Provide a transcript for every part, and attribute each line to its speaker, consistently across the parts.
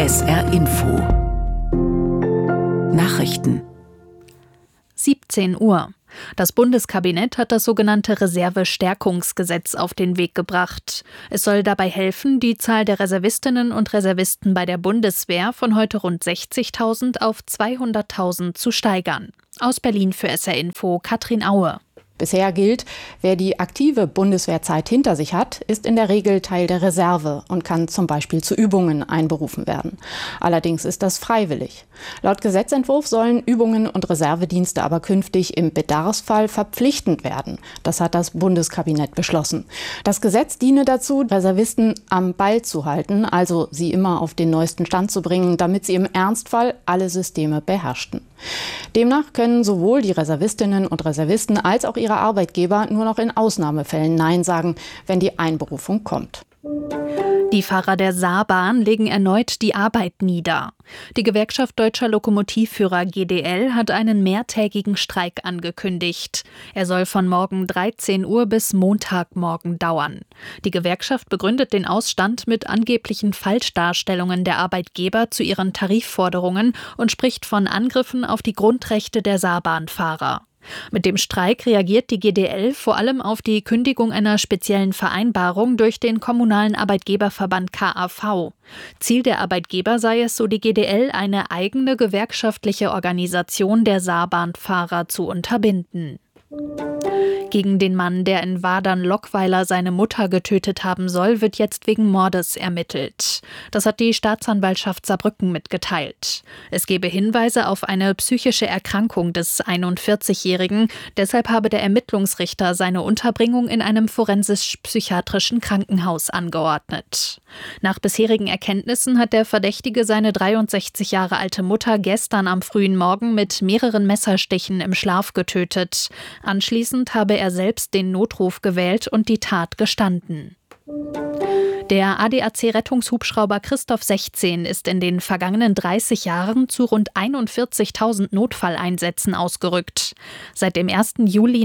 Speaker 1: SR Info Nachrichten
Speaker 2: 17 Uhr. Das Bundeskabinett hat das sogenannte Reservestärkungsgesetz auf den Weg gebracht. Es soll dabei helfen, die Zahl der Reservistinnen und Reservisten bei der Bundeswehr von heute rund 60.000 auf 200.000 zu steigern. Aus Berlin für SR Info Katrin Aue.
Speaker 3: Bisher gilt, wer die aktive Bundeswehrzeit hinter sich hat, ist in der Regel Teil der Reserve und kann zum Beispiel zu Übungen einberufen werden. Allerdings ist das freiwillig. Laut Gesetzentwurf sollen Übungen und Reservedienste aber künftig im Bedarfsfall verpflichtend werden. Das hat das Bundeskabinett beschlossen. Das Gesetz diene dazu, Reservisten am Ball zu halten, also sie immer auf den neuesten Stand zu bringen, damit sie im Ernstfall alle Systeme beherrschten. Demnach können sowohl die Reservistinnen und Reservisten als auch ihre Arbeitgeber nur noch in Ausnahmefällen Nein sagen, wenn die Einberufung kommt.
Speaker 2: Die Fahrer der Saarbahn legen erneut die Arbeit nieder. Die Gewerkschaft Deutscher Lokomotivführer GDL hat einen mehrtägigen Streik angekündigt. Er soll von morgen 13 Uhr bis Montagmorgen dauern. Die Gewerkschaft begründet den Ausstand mit angeblichen Falschdarstellungen der Arbeitgeber zu ihren Tarifforderungen und spricht von Angriffen auf die Grundrechte der Saarbahnfahrer. Mit dem Streik reagiert die GDL vor allem auf die Kündigung einer speziellen Vereinbarung durch den kommunalen Arbeitgeberverband KAV. Ziel der Arbeitgeber sei es, so die GDL, eine eigene gewerkschaftliche Organisation der Saarbahnfahrer zu unterbinden. Gegen den Mann, der in Wadern-Lockweiler seine Mutter getötet haben soll, wird jetzt wegen Mordes ermittelt. Das hat die Staatsanwaltschaft Saarbrücken mitgeteilt. Es gebe Hinweise auf eine psychische Erkrankung des 41-Jährigen. Deshalb habe der Ermittlungsrichter seine Unterbringung in einem forensisch-psychiatrischen Krankenhaus angeordnet. Nach bisherigen Erkenntnissen hat der Verdächtige seine 63 Jahre alte Mutter gestern am frühen Morgen mit mehreren Messerstichen im Schlaf getötet. Anschließend habe er selbst den Notruf gewählt und die Tat gestanden. Der ADAC-Rettungshubschrauber Christoph 16 ist in den vergangenen 30 Jahren zu rund 41.000 Notfalleinsätzen ausgerückt. Seit dem 1. Juli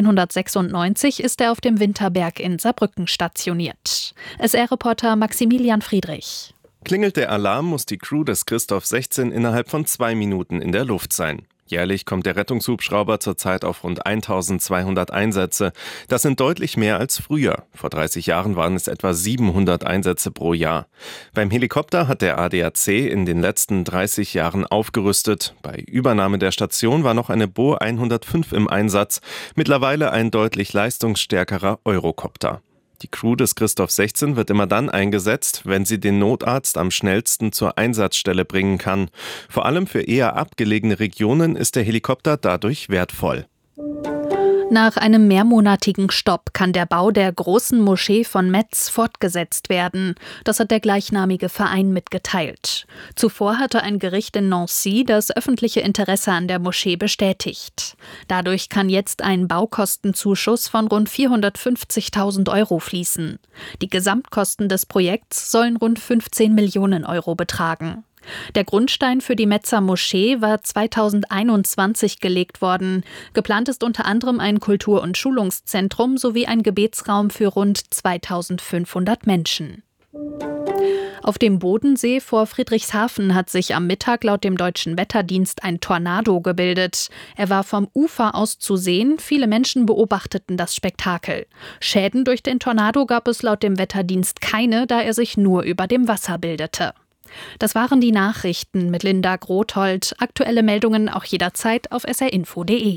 Speaker 2: 1996 ist er auf dem Winterberg in Saarbrücken stationiert. SR-Reporter Maximilian Friedrich.
Speaker 4: Klingelt der Alarm, muss die Crew des Christoph 16 innerhalb von 2 Minuten in der Luft sein. Jährlich kommt der Rettungshubschrauber zurzeit auf rund 1.200 Einsätze. Das sind deutlich mehr als früher. Vor 30 Jahren waren es etwa 700 Einsätze pro Jahr. Beim Helikopter hat der ADAC in den letzten 30 Jahren aufgerüstet. Bei Übernahme der Station war noch eine Bo 105 im Einsatz, mittlerweile ein deutlich leistungsstärkerer Eurocopter. Die Crew des Christoph 16 wird immer dann eingesetzt, wenn sie den Notarzt am schnellsten zur Einsatzstelle bringen kann. Vor allem für eher abgelegene Regionen ist der Helikopter dadurch wertvoll.
Speaker 2: Nach einem mehrmonatigen Stopp kann der Bau der großen Moschee von Metz fortgesetzt werden. Das hat der gleichnamige Verein mitgeteilt. Zuvor hatte ein Gericht in Nancy das öffentliche Interesse an der Moschee bestätigt. Dadurch kann jetzt ein Baukostenzuschuss von rund 450.000 Euro fließen. Die Gesamtkosten des Projekts sollen rund 15 Millionen Euro betragen. Der Grundstein für die Metzer Moschee war 2021 gelegt worden. Geplant ist unter anderem ein Kultur- und Schulungszentrum sowie ein Gebetsraum für rund 2.500 Menschen. Auf dem Bodensee vor Friedrichshafen hat sich am Mittag laut dem Deutschen Wetterdienst ein Tornado gebildet. Er war vom Ufer aus zu sehen, viele Menschen beobachteten das Spektakel. Schäden durch den Tornado gab es laut dem Wetterdienst keine, da er sich nur über dem Wasser bildete. Das waren die Nachrichten mit Linda Grothold. Aktuelle Meldungen auch jederzeit auf srinfo.de.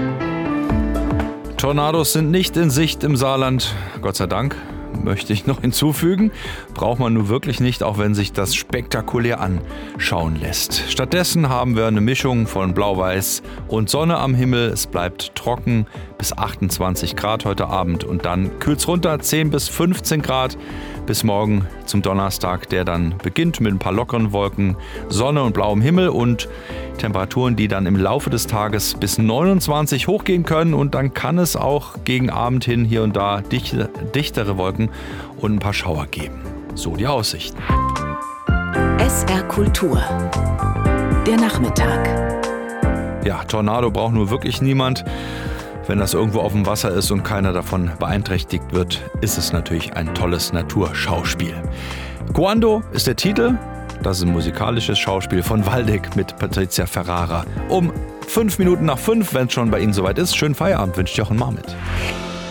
Speaker 5: Tornados sind nicht in Sicht im Saarland. Gott sei Dank, möchte ich noch hinzufügen. Braucht man nun wirklich nicht, auch wenn sich das spektakulär anschauen lässt. Stattdessen haben wir eine Mischung von Blau-Weiß und Sonne am Himmel. Es bleibt trocken bis 28 Grad heute Abend und dann kühlt's runter 10 bis 15 Grad. Bis morgen zum Donnerstag, der dann beginnt mit ein paar lockeren Wolken, Sonne und blauem Himmel und Temperaturen, die dann im Laufe des Tages bis 29 hochgehen können. Und dann kann es auch gegen Abend hin hier und da dichtere Wolken und ein paar Schauer geben. So die Aussichten.
Speaker 1: SR Kultur. Der Nachmittag.
Speaker 5: Ja, Tornado braucht nur wirklich niemand. Wenn das irgendwo auf dem Wasser ist und keiner davon beeinträchtigt wird, ist es natürlich ein tolles Naturschauspiel. Guando ist der Titel. Das ist ein musikalisches Schauspiel von Waldeck mit Patricia Ferrara. Um 5 Minuten nach 5, wenn es schon bei Ihnen soweit ist. Schönen Feierabend wünscht Jochen Marmit.